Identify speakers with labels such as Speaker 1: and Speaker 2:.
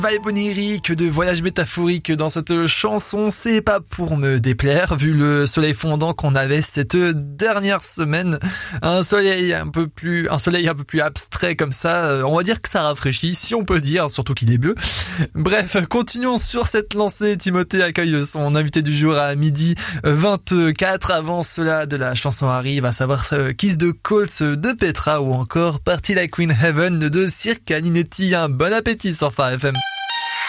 Speaker 1: Vibe onirique, de voyage métaphorique dans cette chanson, c'est pas pour me déplaire, vu le soleil fondant qu'on avait cette dernière semaine. Un soleil un peu plus abstrait comme ça, on va dire que ça rafraîchit, si on peut dire, surtout qu'il est bleu. Bref, continuons sur cette lancée. Timothée accueille son invité du jour à 12h24. Avant cela, de la chanson arrive, à savoir Kiss the Colts de Petra ou encore Party Like Queen Heaven de Circa Ninetti. Un bon appétit sur Phare FM.